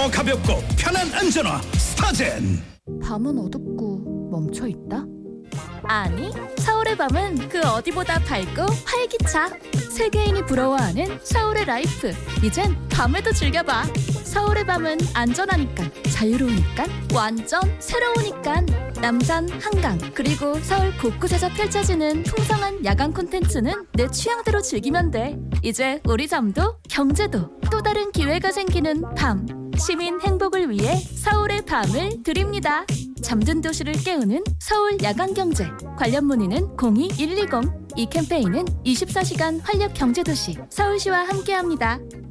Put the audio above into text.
더 가볍고 편한 안전화 스타젠. 밤은 어둡고 멈춰있다? 아니, 서울의 밤은 그 어디보다 밝고 활기차. 세계인이 부러워하는 서울의 라이프. 이젠 밤에도 즐겨봐. 서울의 밤은 안전하니까, 자유로우니까, 완전 새로우니까. 남산, 한강, 그리고 서울 곳곳에서 펼쳐지는 풍성한 야간 콘텐츠는 내 취향대로 즐기면 돼. 이제 우리 잠도 경제도 또 다른 기회가 생기는 밤. 시민 행복을 위해 서울의 밤을 드립니다. 잠든 도시를 깨우는 서울 야간경제. 관련 문의는 02-120. 이 캠페인은 24시간 활력 경제도시 서울시와 함께합니다.